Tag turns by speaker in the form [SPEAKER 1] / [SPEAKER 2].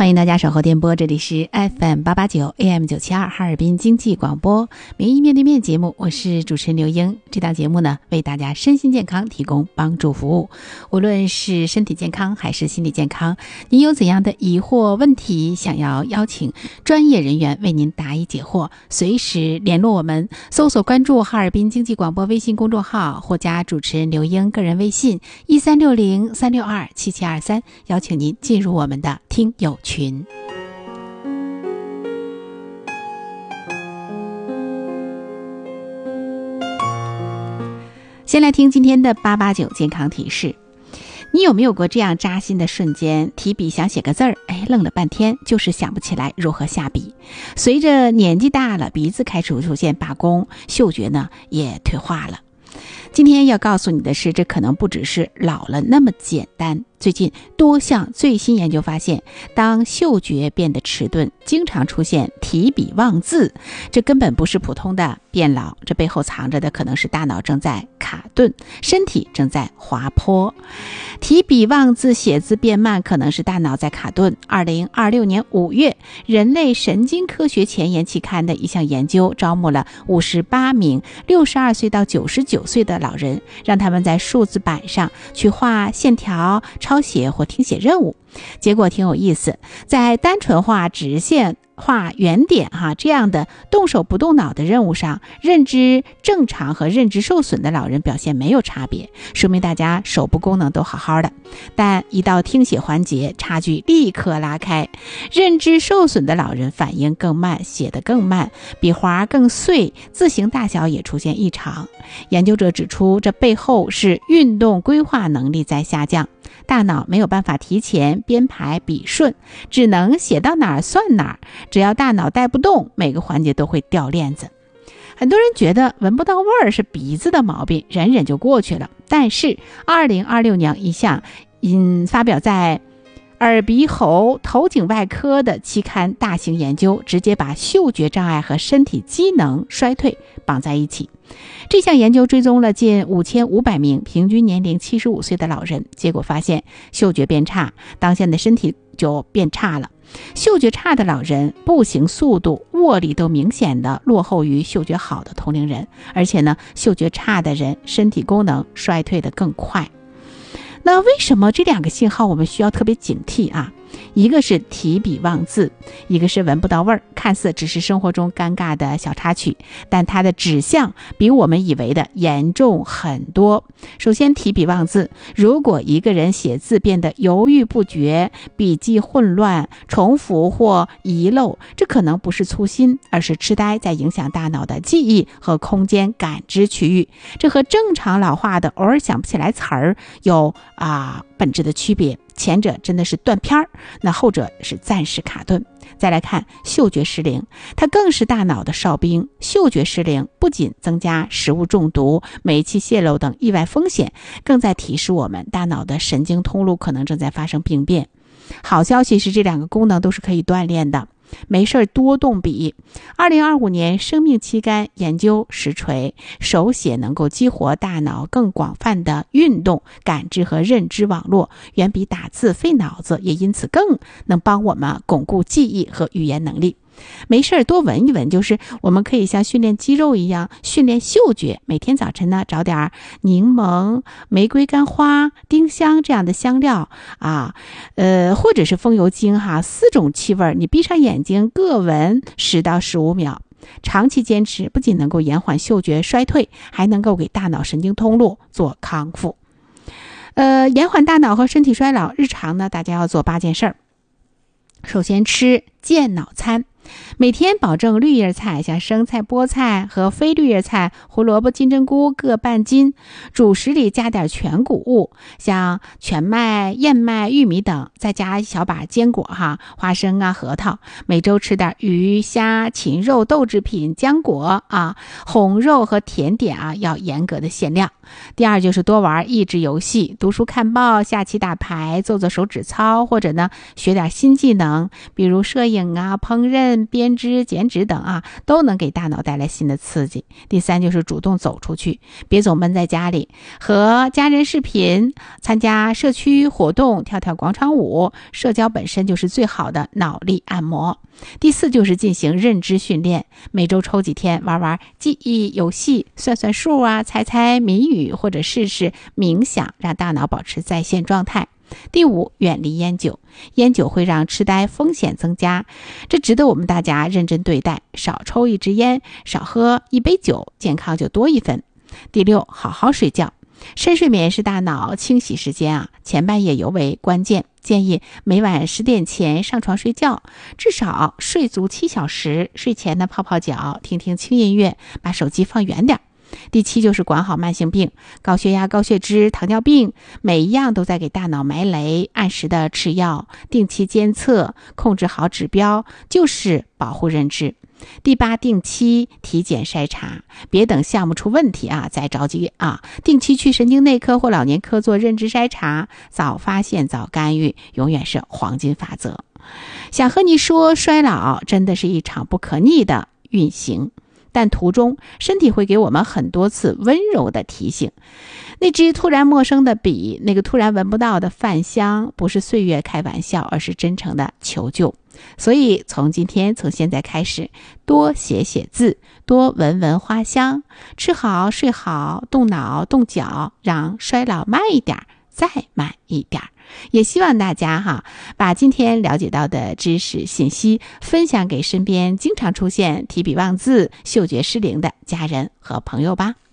[SPEAKER 1] 欢迎大家守候电波，这里是 FM889 AM972 哈尔滨经济广播名医面对面节目，我是主持人刘英。这档节目呢，为大家身心健康提供帮助服务，无论是身体健康还是心理健康，您有怎样的疑惑问题，想要邀请专业人员为您答疑解惑，随时联络我们，搜索关注哈尔滨经济广播微信公众号，或加主持人刘英个人微信1360-362-7723，邀请您进入我们的听友群。先来听今天的889健康提示。你有没有过这样扎心的瞬间，提笔想写个字儿，愣了半天就是想不起来如何下笔。随着年纪大了，鼻子开始出现罢工，嗅觉呢也退化了。今天要告诉你的是，这可能不只是老了那么简单。最近多项最新研究发现，当嗅觉变得迟钝，经常出现提笔忘字，这根本不是普通的变老，这背后藏着的可能是大脑正在卡顿，身体正在滑坡。提笔忘字，写字变慢，可能是大脑在卡顿。2026年5月，人类神经科学前沿期刊的一项研究招募了58名62岁到99岁的老人，让他们在数字板上去画线条、抄写或听写任务。结果挺有意思，在单纯画直线、画圆点这样的动手不动脑的任务上，认知正常和认知受损的老人表现没有差别，说明大家手部功能都好好的。但一到听写环节，差距立刻拉开，认知受损的老人反应更慢，写得更慢，笔划更碎，字形大小也出现异常。研究者指出，这背后是运动规划能力在下降，大脑没有办法提前编排笔顺，只能写到哪儿算哪儿，只要大脑带不动，每个环节都会掉链子。很多人觉得闻不到味儿是鼻子的毛病，忍忍就过去了。但是2026年一项发表在耳鼻喉头颈外科的期刊大型研究，直接把嗅觉障碍和身体机能衰退绑在一起。这项研究追踪了近5500名平均年龄75岁的老人，结果发现嗅觉变差，当下的身体就变差了。嗅觉差的老人步行速度、握力都明显的落后于嗅觉好的同龄人，而且呢，嗅觉差的人身体功能衰退得更快。那为什么这两个信号我们需要特别警惕啊？一个是提笔忘字，一个是闻不到味儿，看似只是生活中尴尬的小插曲，但它的指向比我们以为的严重很多。首先，提笔忘字，如果一个人写字变得犹豫不决，笔迹混乱、重复或遗漏，这可能不是粗心，而是痴呆在影响大脑的记忆和空间感知区域。这和正常老化的偶尔想不起来词儿有本质的区别，前者真的是断片儿，那后者是暂时卡顿。再来看嗅觉失灵，它更是大脑的哨兵。嗅觉失灵不仅增加食物中毒、煤气泄漏等意外风险，更在提示我们大脑的神经通路可能正在发生病变。好消息是这两个功能都是可以锻炼的，没事多动笔。2025年生命期刊研究实锤，手写能够激活大脑更广泛的运动、感知和认知网络，远比打字费脑子，也因此更能帮我们巩固记忆和语言能力。没事多闻一闻，就是我们可以像训练肌肉一样训练嗅觉。每天早晨呢，找点柠檬、玫瑰干花、丁香这样的香料或者是风油精4种气味，你闭上眼睛各闻10到15秒。长期坚持不仅能够延缓嗅觉衰退，还能够给大脑神经通路做康复。延缓大脑和身体衰老，日常呢大家要做8件事儿。首先，吃健脑餐，每天保证绿叶菜，像生菜、菠菜和非绿叶菜、胡萝卜、金针菇各半斤，主食里加点全谷物，像全麦、燕麦、玉米等，再加一小把坚果花生核桃。每周吃点鱼、虾、禽肉、豆制品、浆果红肉和甜点要严格的限量。第二就是多玩益智游戏，读书看报、下棋打牌、做手指操，或者呢学点新技能，比如摄影烹饪、 练、编织、剪纸等都能给大脑带来新的刺激。第三就是主动走出去，别总闷在家里，和家人视频，参加社区活动，跳跳广场舞，社交本身就是最好的脑力按摩。第四就是进行认知训练，每周抽几天玩玩记忆游戏，算算数猜猜谜语，或者试试冥想，让大脑保持在线状态。第五，远离烟酒，烟酒会让痴呆风险增加，这值得我们大家认真对待，少抽一支烟，少喝一杯酒，健康就多一分。第六，好好睡觉，深睡眠是大脑清洗时间前半夜尤为关键，建议每晚10点前上床睡觉，至少睡足7小时，睡前呢泡泡脚，听听轻音乐，把手机放远点。第七就是管好慢性病，高血压、高血脂、糖尿病，每一样都在给大脑埋雷，按时的吃药，定期监测，控制好指标，就是保护认知。第八，定期体检筛查，别等项目出问题再着急定期去神经内科或老年科做认知筛查，早发现早干预，永远是黄金法则。想和你说，衰老真的是一场不可逆的运行，但途中身体会给我们很多次温柔的提醒。那支突然陌生的笔，那个突然闻不到的饭香，不是岁月开玩笑，而是真诚的求救。所以从现在开始，多写写字，多闻闻花香，吃好睡好，动脑动脚，让衰老慢一点，再慢一点。也希望大家把今天了解到的知识信息分享给身边经常出现提笔忘字、嗅觉失灵的家人和朋友吧。